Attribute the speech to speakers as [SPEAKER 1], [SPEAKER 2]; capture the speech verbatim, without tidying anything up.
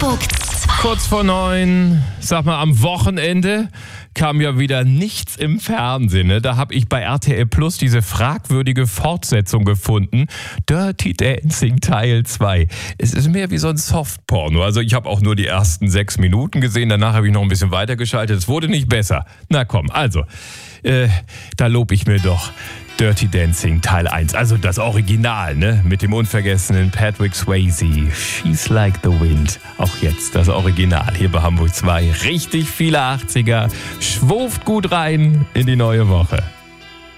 [SPEAKER 1] Hamburg zwei.
[SPEAKER 2] Kurz vor neun, sag mal, am Wochenende kam ja wieder nichts im Fernsehen. Ne? Da habe ich bei R T L Plus diese fragwürdige Fortsetzung gefunden. Dirty Dancing Teil zwei. Es ist mehr wie so ein Softporno. Also ich habe auch nur die ersten sechs Minuten gesehen. Danach habe ich noch ein bisschen weitergeschaltet. Es wurde nicht besser. Na komm, also, äh, da lob ich mir doch Dirty Dancing Teil eins. Also das Original, ne? Mit dem unvergessenen Patrick Swayze. She's Like the Wind. Auch jetzt das Original hier bei Hamburg zwei. Richtig viele achtziger. Schwurft gut rein in die neue Woche.